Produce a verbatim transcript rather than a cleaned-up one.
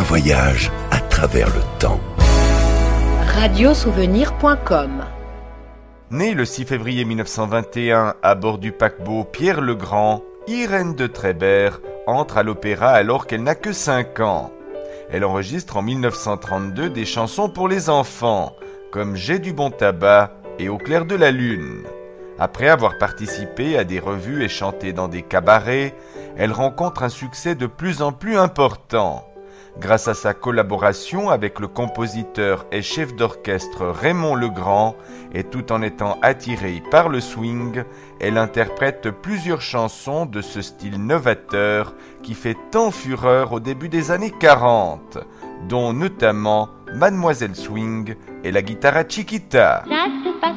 voyage à travers le temps. radio souvenir point com. Née le six février mille neuf cent vingt et un à bord du paquebot Pierre le Grand, Irène de Trébert entre à l'opéra alors qu'elle n'a que cinq ans. Elle enregistre en mille neuf cent trente-deux des chansons pour les enfants, comme J'ai du bon tabac et Au clair de la lune. Après avoir participé à des revues et chanté dans des cabarets, elle rencontre un succès de plus en plus important. Grâce à sa collaboration avec le compositeur et chef d'orchestre Raymond Legrand, et tout en étant attirée par le swing, elle interprète plusieurs chansons de ce style novateur qui fait tant fureur au début des années quarante, dont notamment Mademoiselle Swing et la guitare Chiquita.